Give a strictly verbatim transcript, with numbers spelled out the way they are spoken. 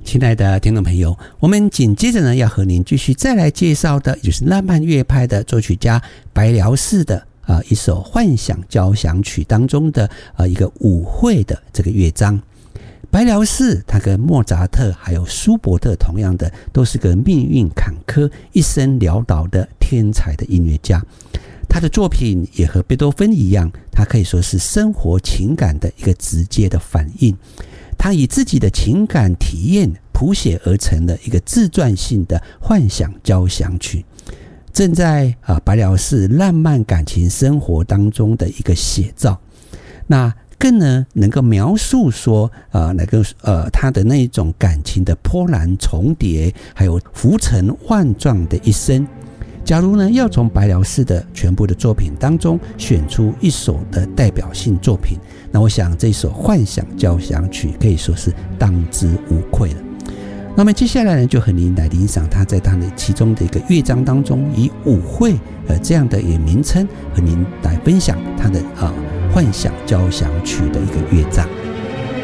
亲爱的听众朋友，我们紧接着呢要和您继续再来介绍的，也就是浪漫乐派的作曲家白辽士的呃一首幻想交响曲当中的呃一个舞会的这个乐章。白辽士他跟莫扎特还有舒伯特同样的都是个命运坎坷一生潦倒的天才的音乐家，他的作品也和贝多芬一样，他可以说是生活情感的一个直接的反应，他以自己的情感体验谱写而成的一个自传性的幻想交响曲，正在啊白辽士浪漫感情生活当中的一个写照。那更呢能够描述说呃那个呃他的那种感情的波澜重叠，还有浮沉万状的一生。假如呢要从白辽士的全部的作品当中选出一首的代表性作品，那我想这首幻想交响曲可以说是当之无愧了。那么接下来呢，就和您来欣赏他在他的其中的一个乐章当中，以舞会呃这样的一个名称和您来分享他的呃幻想交响曲的一个乐章。